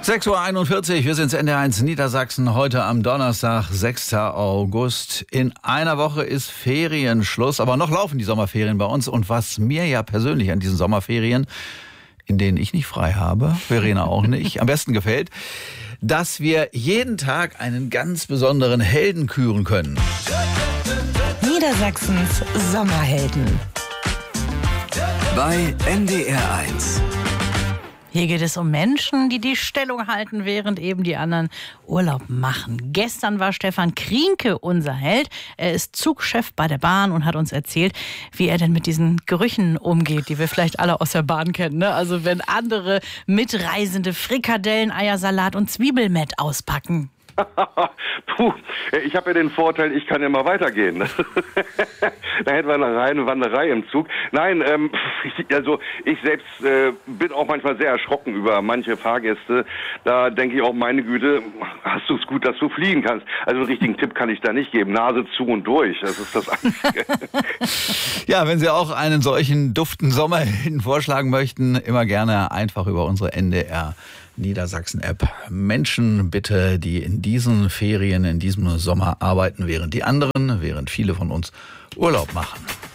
6:41 Uhr, wir sind NDR1 Niedersachsen, heute am Donnerstag, 6. August. In einer Woche ist Ferienschluss, aber noch laufen die Sommerferien bei uns. Und was mir ja persönlich an diesen Sommerferien, in denen ich nicht frei habe, Verena auch nicht, am besten gefällt, dass wir jeden Tag einen ganz besonderen Helden küren können. Niedersachsens Sommerhelden. Bei NDR1. Hier geht es um Menschen, die die Stellung halten, während eben die anderen Urlaub machen. Gestern war Stefan Krienke unser Held. Er ist Zugchef bei der Bahn und hat uns erzählt, wie er denn mit diesen Gerüchen umgeht, die wir vielleicht alle aus der Bahn kennen, ne? Also wenn andere Mitreisende Frikadellen, Eiersalat und Zwiebelmett auspacken. Puh, ich habe ja den Vorteil, ich kann ja mal weitergehen. Da hätten wir eine reine Wanderei im Zug. Nein, ich selbst bin auch manchmal sehr erschrocken über manche Fahrgäste. Da denke ich auch, meine Güte, hast du es gut, dass du fliegen kannst. Also einen richtigen Tipp kann ich da nicht geben. Nase zu und durch, das ist das Einzige. Ja, wenn Sie auch einen solchen duften Sommerhelden vorschlagen möchten, immer gerne einfach über unsere NDR Niedersachsen-App. Menschen bitte, die in diesen Ferien, in diesem Sommer arbeiten, während viele von uns Urlaub machen.